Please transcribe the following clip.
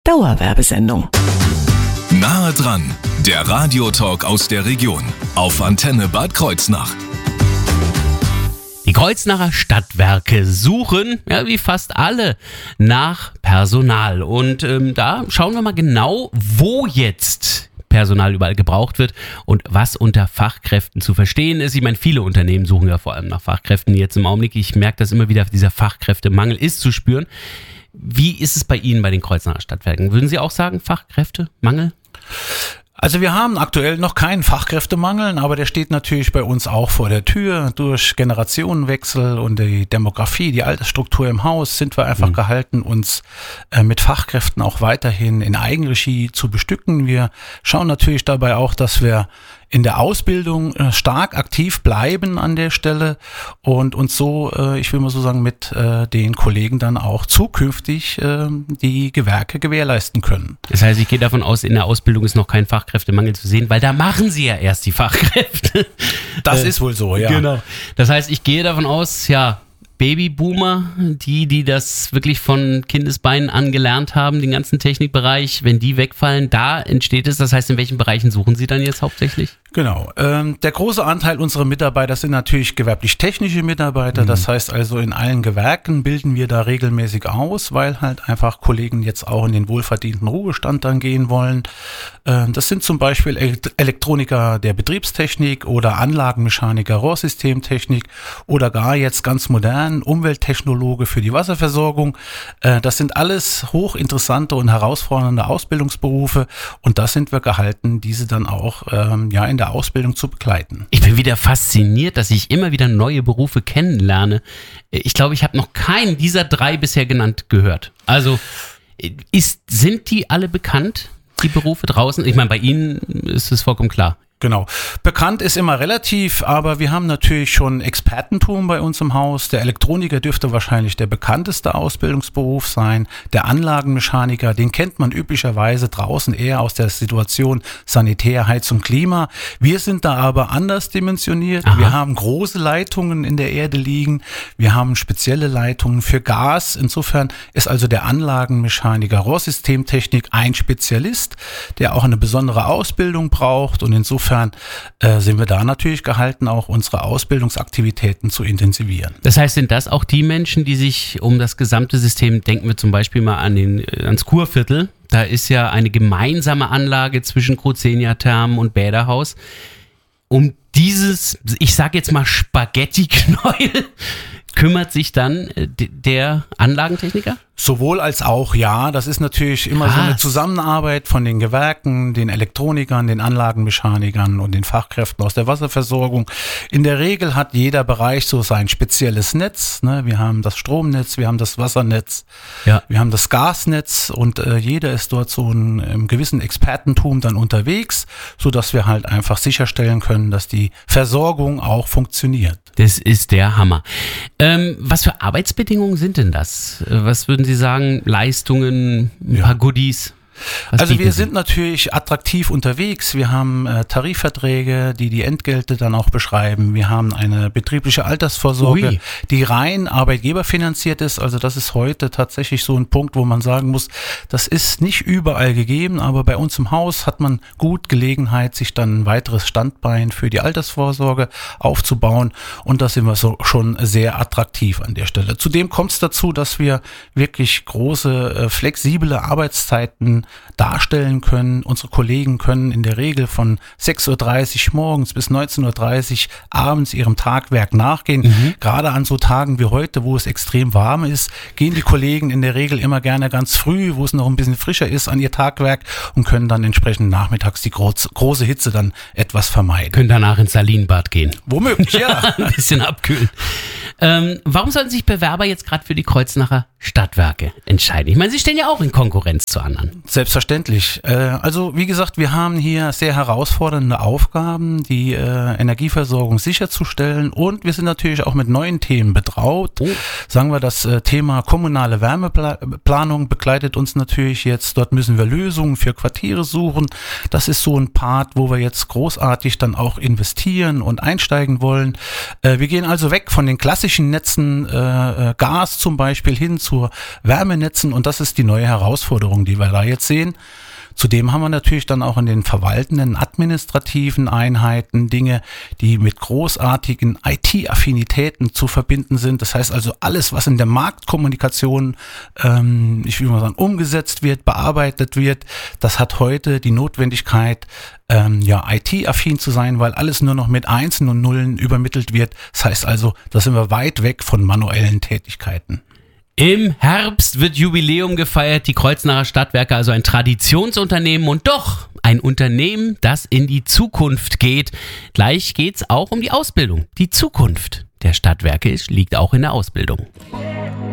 Dauerwerbesendung. Nahe dran, der Radiotalk aus der Region auf Antenne Bad Kreuznach. Die Kreuznacher Stadtwerke suchen, ja, wie fast alle, nach Personal. Und da schauen wir mal genau, wo jetzt Personal überall gebraucht wird und was unter Fachkräften zu verstehen ist. Ich meine, viele Unternehmen suchen ja vor allem nach Fachkräften jetzt im Augenblick. Ich merke das immer wieder, dieser Fachkräftemangel ist zu spüren. Wie ist es bei Ihnen bei den Kreuznacher Stadtwerken? Würden Sie auch sagen, Fachkräftemangel? Also wir haben aktuell noch keinen Fachkräftemangel, aber der steht natürlich bei uns auch vor der Tür. Durch Generationenwechsel und die Demografie, die Altersstruktur im Haus sind wir einfach gehalten, uns mit Fachkräften auch weiterhin in Eigenregie zu bestücken. Wir schauen natürlich dabei auch, dass wir in der Ausbildung stark aktiv bleiben an der Stelle und uns so, ich will mal so sagen, mit den Kollegen dann auch zukünftig die Gewerke gewährleisten können. Das heißt, ich gehe davon aus, in der Ausbildung ist noch kein Fachkräftemangel zu sehen, weil da machen Sie ja erst die Fachkräfte. Das ist wohl so, ja. Genau. Das heißt, ich gehe davon aus, ja, Babyboomer, die das wirklich von Kindesbeinen an gelernt haben, den ganzen Technikbereich, wenn die wegfallen, da entsteht es. Das heißt, in welchen Bereichen suchen Sie dann jetzt hauptsächlich? Genau. Der große Anteil unserer Mitarbeiter sind natürlich gewerblich-technische Mitarbeiter. Das heißt also, in allen Gewerken bilden wir da regelmäßig aus, weil halt einfach Kollegen jetzt auch in den wohlverdienten Ruhestand dann gehen wollen. Das sind zum Beispiel Elektroniker der Betriebstechnik oder Anlagenmechaniker, Rohrsystemtechnik oder gar jetzt ganz modern Umwelttechnologe für die Wasserversorgung. Das sind alles hochinteressante und herausfordernde Ausbildungsberufe und da sind wir gehalten, diese dann auch in der Ausbildung zu begleiten. Ich bin wieder fasziniert, dass ich immer wieder neue Berufe kennenlerne. Ich glaube, ich habe noch keinen dieser 3 bisher genannt gehört. Also sind die alle bekannt, die Berufe draußen? Ich meine, bei Ihnen ist es vollkommen klar. Genau. Bekannt ist immer relativ, aber wir haben natürlich schon Expertentum bei uns im Haus. Der Elektroniker dürfte wahrscheinlich der bekannteste Ausbildungsberuf sein. Der Anlagenmechaniker, den kennt man üblicherweise draußen eher aus der Situation Sanitär, Heizung, Klima. Wir sind da aber anders dimensioniert. Aha. Wir haben große Leitungen in der Erde liegen. Wir haben spezielle Leitungen für Gas. Insofern ist also der Anlagenmechaniker Rohrsystemtechnik ein Spezialist, der auch eine besondere Ausbildung braucht und insofern sind wir da natürlich gehalten, auch unsere Ausbildungsaktivitäten zu intensivieren. Das heißt, sind das auch die Menschen, die sich um das gesamte System, denken wir zum Beispiel mal ans Kurviertel, da ist ja eine gemeinsame Anlage zwischen Crozenia Thermen und Bäderhaus, um dieses, ich sage jetzt mal Spaghetti-Knäuel, kümmert sich dann der Anlagentechniker? Sowohl als auch, ja. Das ist natürlich immer so eine Zusammenarbeit von den Gewerken, den Elektronikern, den Anlagenmechanikern und den Fachkräften aus der Wasserversorgung. In der Regel hat jeder Bereich so sein spezielles Netz. Ne? Wir haben das Stromnetz, wir haben das Wassernetz, wir haben das Gasnetz und jeder ist dort so in gewissen Expertentum dann unterwegs, sodass wir halt einfach sicherstellen können, dass die Versorgung auch funktioniert. Das ist der Hammer. Was für Arbeitsbedingungen sind denn das? Was würden Sie sagen? Leistungen, ein paar Goodies? Also wir sind natürlich attraktiv unterwegs. Wir haben Tarifverträge, die Entgelte dann auch beschreiben. Wir haben eine betriebliche Altersvorsorge, die rein arbeitgeberfinanziert ist. Also das ist heute tatsächlich so ein Punkt, wo man sagen muss, das ist nicht überall gegeben, aber bei uns im Haus hat man gut Gelegenheit, sich dann ein weiteres Standbein für die Altersvorsorge aufzubauen. Und da sind wir so schon sehr attraktiv an der Stelle. Zudem kommt es dazu, dass wir wirklich große, flexible Arbeitszeiten darstellen können. Unsere Kollegen können in der Regel von 6.30 Uhr morgens bis 19.30 Uhr abends ihrem Tagwerk nachgehen. Gerade an so Tagen wie heute, wo es extrem warm ist, gehen die Kollegen in der Regel immer gerne ganz früh, wo es noch ein bisschen frischer ist, an ihr Tagwerk und können dann entsprechend nachmittags die große Hitze dann etwas vermeiden. Können danach ins Salinbad gehen. Womöglich, ja. Ein bisschen abkühlen. Warum sollten sich Bewerber jetzt gerade für die Kreuznacher Stadtwerke entscheiden? Ich meine, sie stehen ja auch in Konkurrenz zu anderen. Selbstverständlich. Also wie gesagt, wir haben hier sehr herausfordernde Aufgaben, die Energieversorgung sicherzustellen und wir sind natürlich auch mit neuen Themen betraut. Sagen wir, das Thema kommunale Wärmeplanung begleitet uns natürlich jetzt. Dort müssen wir Lösungen für Quartiere suchen. Das ist so ein Part, wo wir jetzt großartig dann auch investieren und einsteigen wollen. Wir gehen also weg von den klassischen Netzen, Gas zum Beispiel, hin zu zu Wärmenetzen und das ist die neue Herausforderung, die wir da jetzt sehen. Zudem haben wir natürlich dann auch in den verwaltenden, administrativen Einheiten Dinge, die mit großartigen IT-Affinitäten zu verbinden sind. Das heißt also alles, was in der Marktkommunikation, ich will mal sagen, umgesetzt wird, bearbeitet wird, das hat heute die Notwendigkeit, IT-affin zu sein, weil alles nur noch mit Einsen und Nullen übermittelt wird. Das heißt also, da sind wir weit weg von manuellen Tätigkeiten. Im Herbst wird Jubiläum gefeiert, die Kreuznacher Stadtwerke, also ein Traditionsunternehmen und doch ein Unternehmen, das in die Zukunft geht. Gleich geht's auch um die Ausbildung. Die Zukunft der Stadtwerke liegt auch in der Ausbildung.